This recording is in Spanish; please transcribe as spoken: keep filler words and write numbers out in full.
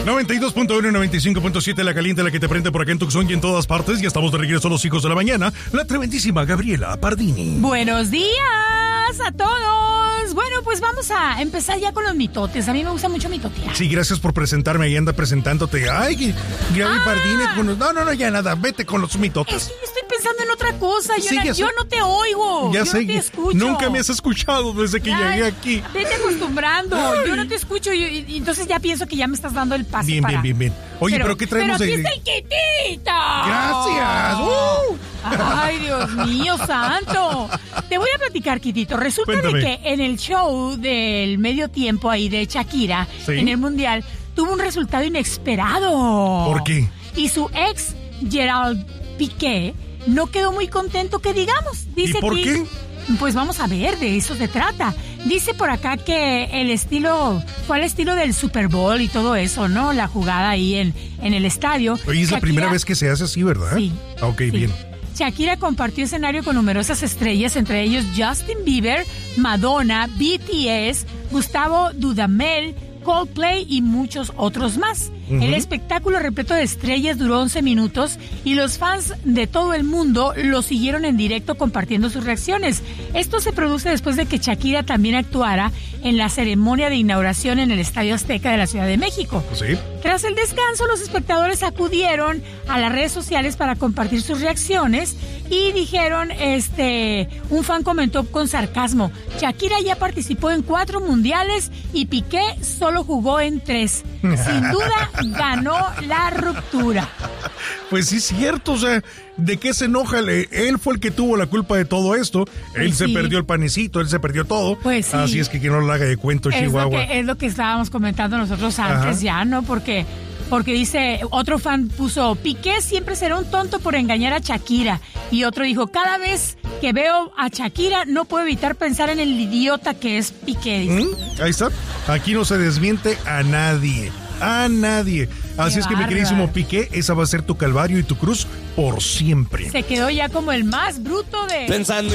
noventa y dos punto uno y noventa y cinco punto siete, la caliente, la que te prende por acá en Tucson y en todas partes. Ya estamos de regreso a los hijos de la mañana. La tremendísima Gabriela Pardini. Buenos días a todos. Bueno, pues vamos a empezar ya con los mitotes. A mí me gusta mucho mitotear. Sí, gracias por presentarme. Ahí anda presentándote. Ay, Gaby ah. Pardini. Con los... No, no, no, ya nada. Vete con los mitotes. Es que yo estoy pensando en otra cosa. Yo, sí, na... yo no te oigo. Ya yo sé. no te escucho. Nunca me has escuchado desde que Ay, llegué aquí. Vete acostumbrando. Ay. Yo no te escucho y, y entonces ya pienso que ya me estás dando el paso. Bien, para... bien, bien, bien. Oye, pero, pero ¿qué traemos pero aquí de...? está el quitito. Gracias. Uh. Ay, Dios mío santo. Te voy a platicar, Quitito. Resulta Cuéntame. de que en el show del medio tiempo ahí de Shakira, ¿sí?, en el Mundial, tuvo un resultado inesperado. ¿Por qué? Y su ex, Gerald Piqué, no quedó muy contento, que digamos. Dice ¿Y por que, qué? Pues vamos a ver, de eso se trata. Dice por acá que el estilo, fue al estilo del Super Bowl y todo eso, ¿no? La jugada ahí en, en el estadio. Oye, es Shakira, la primera vez que se hace así, ¿verdad? Sí. Ok, sí. bien. Shakira compartió escenario con numerosas estrellas, entre ellos Justin Bieber, Madonna, B T S, Gustavo Dudamel, Coldplay y muchos otros más. Uh-huh. El espectáculo repleto de estrellas duró once minutos y los fans de todo el mundo lo siguieron en directo compartiendo sus reacciones. Esto se produce después de que Shakira también actuara en la ceremonia de inauguración en el Estadio Azteca de la Ciudad de México. ¿Sí? Tras el descanso, los espectadores acudieron a las redes sociales para compartir sus reacciones y dijeron, este, un fan comentó con sarcasmo: Shakira ya participó en cuatro mundiales y Piqué solo jugó en tres. Sin duda, ganó la ruptura. Pues sí, es cierto, o sea, ¿de qué se enoja? Él fue el que tuvo la culpa de todo esto. Él pues se sí. perdió el panecito, él se perdió todo. Pues sí. Así es que que no lo haga de cuento, es Chihuahua. Lo que, es lo que estábamos comentando nosotros antes. Ajá. Ya, ¿no? Porque... Porque dice, otro fan puso, Piqué siempre será un tonto por engañar a Shakira. Y otro dijo, cada vez que veo a Shakira no puedo evitar pensar en el idiota que es Piqué. ¿Mm? Ahí está. Aquí no se desmiente a nadie. A nadie. Así Qué es que mi queridísimo Piqué, esa va a ser tu calvario y tu cruz por siempre. Se quedó ya como el más bruto de... Pensando